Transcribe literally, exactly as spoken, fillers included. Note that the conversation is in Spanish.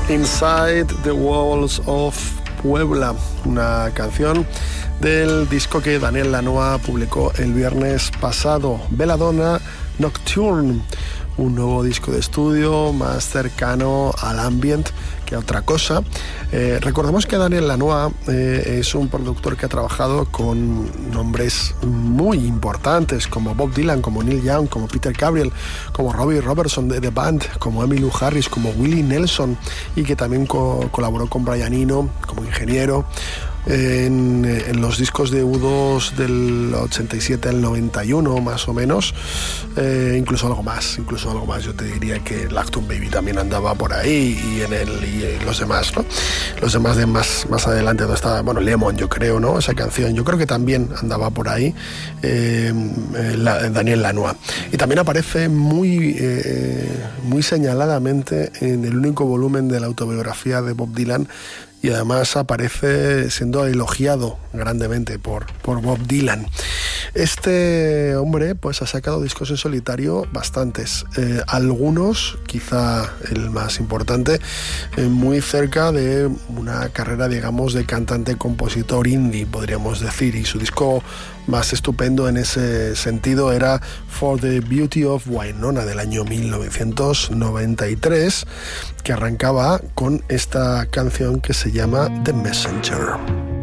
Inside the Walls of Puebla, una canción del disco que Daniel Lanois publicó el viernes pasado, Belladonna Nocturne, un nuevo disco de estudio más cercano al ambient que a otra cosa. Eh, recordemos que Daniel Lanois eh, es un productor que ha trabajado con nombres muy importantes como Bob Dylan, como Neil Young, como Peter Gabriel, como Robbie Robertson de The Band, como Emmylou Harris, como Willie Nelson, y que también co- colaboró con Brian Eno como ingeniero en, en los discos de U dos del ochenta y siete al noventa y uno más o menos, eh, incluso algo más, incluso algo más. Yo te diría que Lactum Baby también andaba por ahí, y en el y los demás, ¿no? Los demás de más, más adelante, donde estaba, bueno, Lemon, yo creo, ¿no? Esa canción, yo creo que también andaba por ahí, eh, la, Daniel Lanois. Y también aparece muy, eh, muy señaladamente en el único volumen de la autobiografía de Bob Dylan, y además aparece siendo elogiado grandemente por, por Bob Dylan. Este hombre pues ha sacado discos en solitario bastantes, eh, algunos, quizá el más importante, eh, muy cerca de una carrera, digamos, de cantante-compositor indie, podríamos decir, y su disco más estupendo en ese sentido era For the Beauty of Wynonna, del año mil novecientos noventa y tres, que arrancaba con esta canción que se llama The Messenger.